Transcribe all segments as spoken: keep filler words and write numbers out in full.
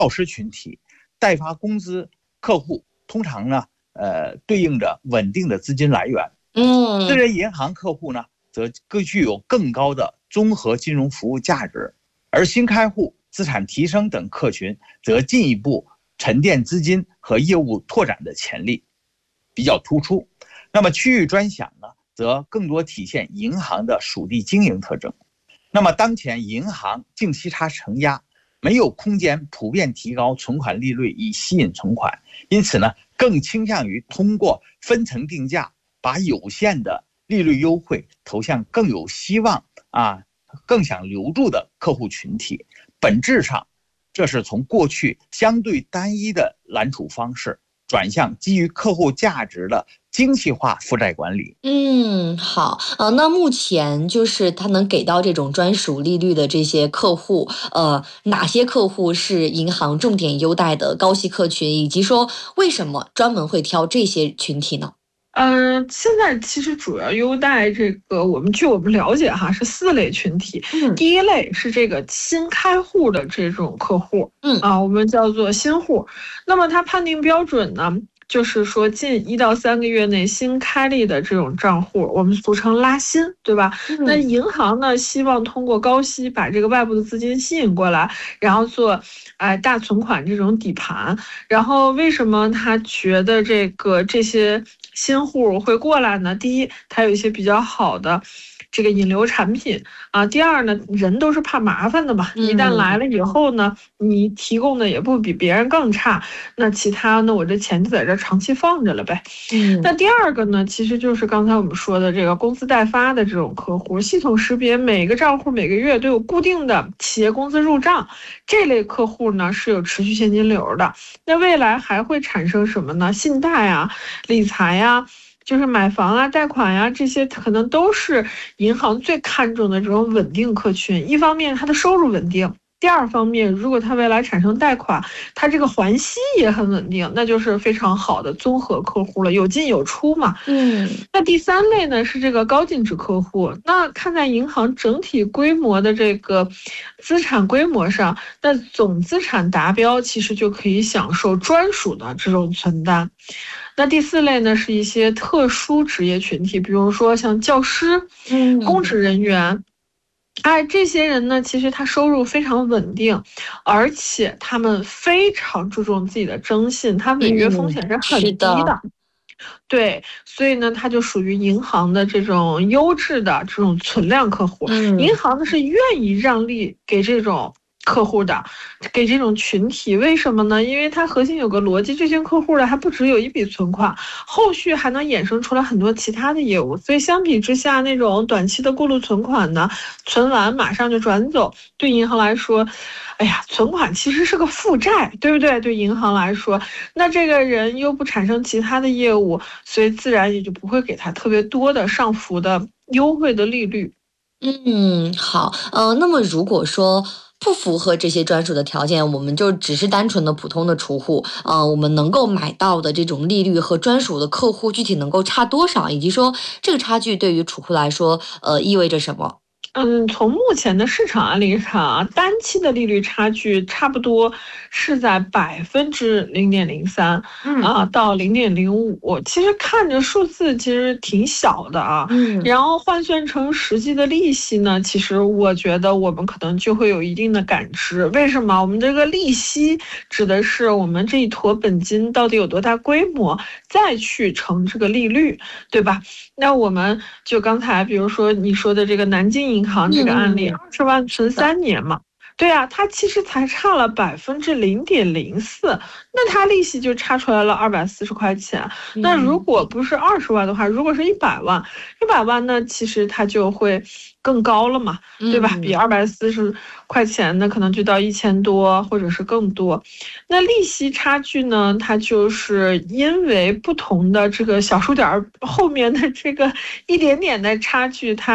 教师群体，代发工资客户通常呢，呃，对应着稳定的资金来源。 嗯， 私人银行客户呢，则更具有更高的综合金融服务价值，而新开户、资产提升等客群，则进一步沉淀资金和业务拓展的潜力比较突出。那么区域专享呢，则更多体现银行的属地经营特征。那么当前银行净息差承压，没有空间普遍提高存款利率以吸引存款，因此呢，更倾向于通过分层定价，把有限的利率优惠投向更有希望啊、更想留住的客户群体。本质上，这是从过去相对单一的揽储方式，转向基于客户价值的精细化负债管理。 嗯，好，呃，那目前就是他能给到这种专属利率的这些客户，呃，哪些客户是银行重点优待的高息客群，以及说为什么专门会挑这些群体呢？ 嗯、呃，现在其实主要优待这个，我们据我们了解哈，是四类群体。 嗯， 第一类是这个新开户的这种客户， 嗯啊，我们叫做新户。那么它判定标准呢，就是说近一到三个月内新开立的这种账户，我们俗称拉新，对吧？ 嗯、 那银行呢，希望通过高息把这个外部的资金吸引过来，然后做哎大存款这种底盘。然后为什么他觉得这个这些新户会过来呢？第一，它有一些比较好的这个引流产品啊。第二呢，人都是怕麻烦的嘛，一旦来了以后呢，你提供的也不比别人更差，那其他呢，我这钱就在这长期放着了呗。 嗯， 那第二个呢，其实就是刚才我们说的这个工资代发的这种客户，系统识别每个账户每个月都有固定的企业工资入账，这类客户呢是有持续现金流的。那未来还会产生什么呢？信贷啊、理财呀、就是买房啊、贷款呀、这些可能都是银行最看重的这种稳定客群。一方面，它的收入稳定。第二方面，如果它未来产生贷款，它这个还息也很稳定，那就是非常好的综合客户了，有进有出嘛。 嗯， 那第三类呢是这个高净值客户。那看在银行整体规模的这个资产规模上，那总资产达标其实就可以享受专属的这种存单。那第四类呢是一些特殊职业群体，比如说像教师、 嗯， 公职人员。哎，这些人呢，其实他收入非常稳定，而且他们非常注重自己的征信，他违约风险是很低的。 嗯、 对，所以呢，他就属于银行的这种优质的这种存量客户。 嗯， 银行呢是愿意让利给这种客户的，给这种群体。为什么呢？因为它核心有个逻辑，这些客户呢还不只有一笔存款，后续还能衍生出来很多其他的业务。所以相比之下，那种短期的过路存款呢，存完马上就转走，对银行来说，哎呀，存款其实是个负债，对不对？对银行来说，那这个人又不产生其他的业务，所以自然也就不会给他特别多的上浮的优惠的利率。 嗯，好，呃，那么如果说不符合这些专属的条件，我们就只是单纯的普通的储户，呃，我们能够买到的这种利率和专属的客户具体能够差多少，以及说这个差距对于储户来说，呃，意味着什么？ 嗯，从目前的市场案例上，单期的利率差距差不多是在百分之零点零三啊到零点零五。其实看着数字其实挺小的啊， 嗯， 然后换算成实际的利息呢，其实我觉得我们可能就会有一定的感知。为什么？我们这个利息指的是我们这一坨本金到底有多大规模，再去乘这个利率，对吧？那我们就刚才比如说你说的这个南京银行这个案例，二十万存三年嘛，对啊，它其实才差了百分之零点零四，那它利息就差出来了二百四十块钱。那如果不是二十万的话，如果是一百万，一百万呢，其实它就会更高了嘛，对吧？比二百四十块钱呢，可能就到一千多，或者是更多。那利息差距呢，它就是因为不同的这个小数点后面的这个一点点的差距，它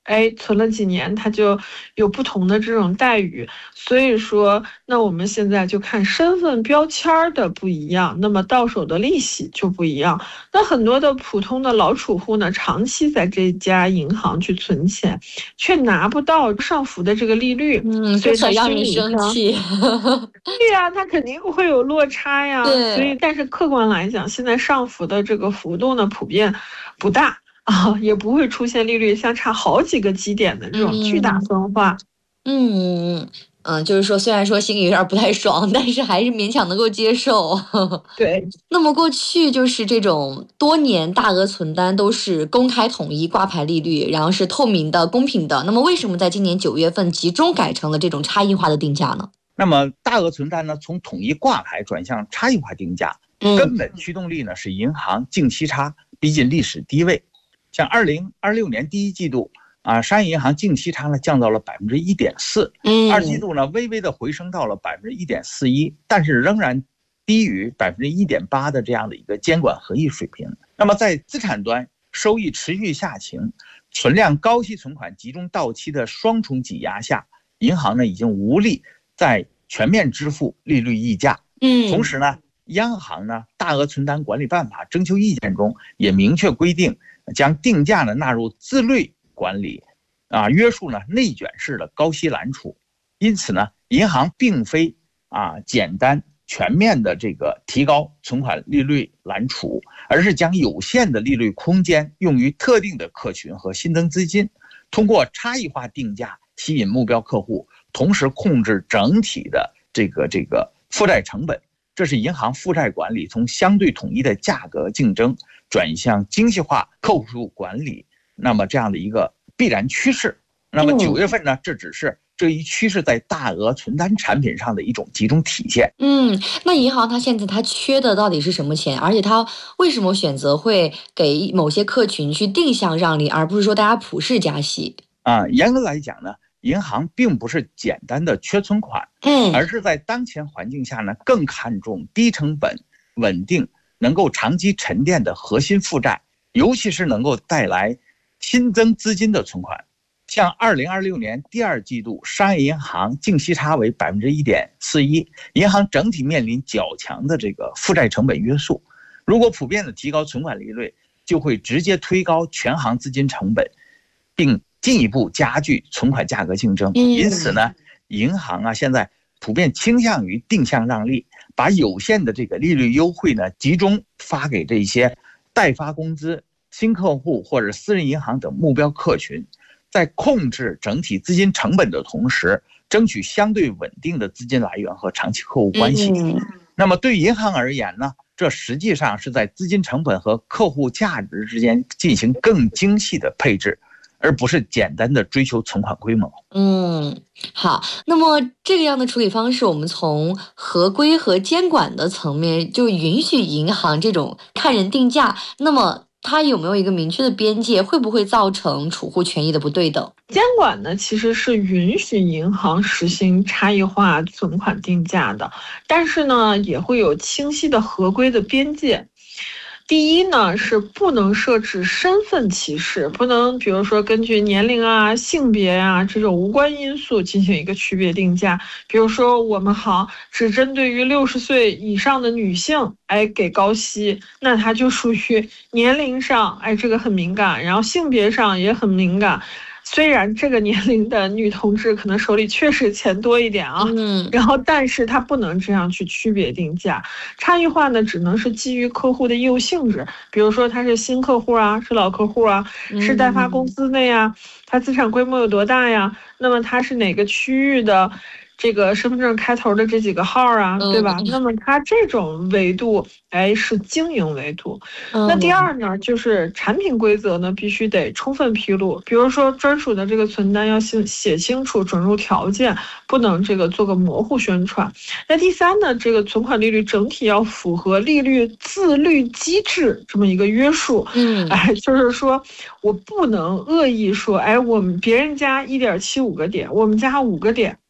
哎，存了几年，它就有不同的这种待遇。所以说，那我们现在就看身份标签的不一样，那么到手的利息就不一样。那很多的普通的老储户呢，长期在这家银行去存钱，却拿不到上浮的这个利率， 嗯， 所以他让人心理上， 生气。 对呀、他肯定会有落差呀。 对， 所以，但是客观来讲，现在上浮的这个幅度呢，普遍不大。啊，也不会出现利率相差好几个基点的这种巨大分化。 嗯嗯嗯，就是说，虽然说心里有点不太爽，但是还是勉强能够接受。 对。 那么过去就是这种多年大额存单都是公开统一挂牌利率，然后是透明的、公平的。那么为什么在今年九月份集中改成了这种差异化的定价呢？ 那么大额存单呢，从统一挂牌转向差异化定价， 嗯、 根本驱动力呢是银行净息差逼近历史低位。像二零二六年第一季度啊，商业银行净息差呢降到了百分之一点四，二季度呢微微的回升到了百分之一点四一，但是仍然低于百分之一点八的这样的一个监管合意水平。那么在资产端收益持续下行，存量高息存款集中到期的双重挤压下，银行呢已经无力再全面支付利率溢价。 嗯， 同时呢，央行呢大额存单管理办法征求意见中也明确规定，将定价呢纳入自律管理，啊，约束呢内卷式的高息揽储。因此呢，银行并非啊简单全面的这个提高存款利率揽储，而是将有限的利率空间用于特定的客群和新增资金，通过差异化定价吸引目标客户，同时控制整体的这个这个负债成本。这是银行负债管理从相对统一的价格竞争转向精细化客户管理，那么这样的一个必然趋势。那么九月份呢，这只是这一趋势在大额存单产品上的一种集中体现。 嗯，那银行它现在它缺的到底是什么钱？而且它为什么选择会给某些客群去定向让利，而不是说大家普世加息？ 啊，严格来讲呢，银行并不是简单的缺存款， 嗯， 而是在当前环境下呢，更看重低成本、稳定、能够长期沉淀的核心负债，尤其是能够带来新增资金的存款。像二零二六年第二季度，商业银行净息差为百分之一点四一，银行整体面临较强的这个负债成本约束。如果普遍的提高存款利率，就会直接推高全行资金成本，并进一步加剧存款价格竞争。因此呢，银行啊现在普遍倾向于定向让利，把有限的这个利率优惠呢集中发给这些代发工资、新客户或者私人银行等目标客群，在控制整体资金成本的同时，争取相对稳定的资金来源和长期客户关系。那么对银行而言呢，这实际上是在资金成本和客户价值之间进行更精细的配置，而不是简单的追求存款规模。 嗯，好，那么这个样的处理方式，我们从合规和监管的层面就允许银行这种看人定价，那么它有没有一个明确的边界？会不会造成储户权益的不对等？ 监管呢，其实是允许银行实行差异化存款定价的，但是呢，也会有清晰的合规的边界。第一呢，是不能设置身份歧视，不能比如说根据年龄啊、性别啊这种无关因素进行一个区别定价。比如说我们行只针对于六十岁以上的女性，哎给高息，那它就属于年龄上，哎这个很敏感，然后性别上也很敏感。虽然这个年龄的女同志可能手里确实钱多一点啊， 嗯， 然后但是她不能这样去区别定价，差异化呢只能是基于客户的业务性质，比如说他是新客户啊，是老客户啊，是代发公司的呀，他资产规模有多大呀，那么他是哪个区域的这个身份证开头的这几个号啊，对吧？那么它这种维度，哎，是经营维度。那第二呢，就是产品规则呢，必须得充分披露，比如说专属的这个存单要写写清楚准入条件，不能这个做个模糊宣传。那第三呢，这个存款利率整体要符合利率自律机制这么一个约束。 嗯， 哎，就是说我不能恶意说，哎，我们别人家一点七五个点，我们家五个点。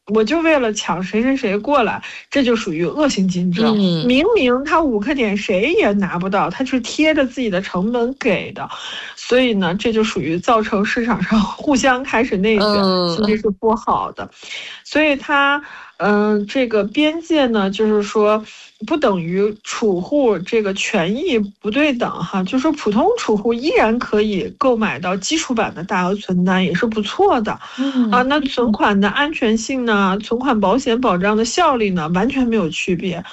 我就为了抢谁谁谁过来，这就属于恶性竞争。 嗯、 明明他五克点谁也拿不到，他是贴着自己的成本给的，所以呢，这就属于造成市场上互相开始内卷， 嗯、 其实是不好的。所以它，嗯、呃，这个边界呢，就是说。不等于储户这个权益不对等哈，就是说普通储户依然可以购买到基础版的大额存单，也是不错的。 嗯啊，那存款的安全性呢，存款保险保障的效力呢，完全没有区别。